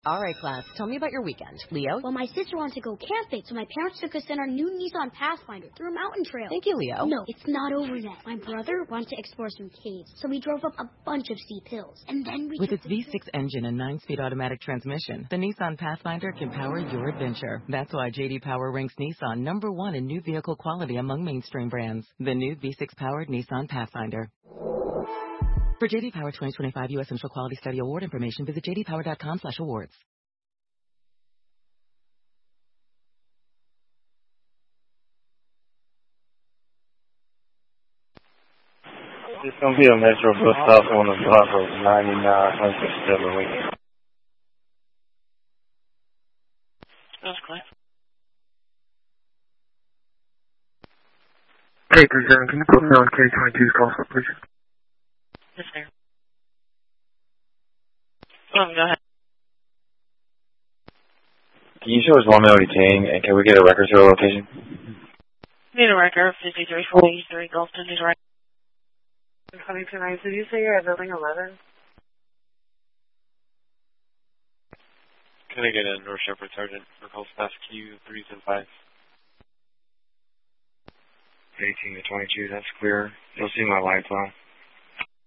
All right, class. Tell me about your weekend. Leo? Well, my sister wanted to go camping, so my parents took us in our new Nissan Pathfinder through a mountain trail. Thank you, Leo. No, it's not over yet. My brother wanted to explore some caves, so we drove up a bunch of steep hills. And then With its V6 engine and 9-speed automatic transmission, the Nissan Pathfinder can power your adventure. That's why J.D. Power ranks Nissan #1 in new vehicle quality among mainstream brands. The new V6-powered Nissan Pathfinder. For J.D. Power 2025 U.S. Central Quality Study Award information, visit jdpower.com/awards. It's going to be a Metro bus stop on the block of 9907 Lincoln. That's clear. K37, can you put me on K22's call, please? Yes, sir. Go ahead. Can you show us 1 Melody King, and can we get a record show location? Need a record, 5343 Gulfton is right. Coming tonight, did you say you're at building 11? Can I get a North Shepherd Sergeant for call staff Q375? 18 to 22, that's clear. You'll see my lights on.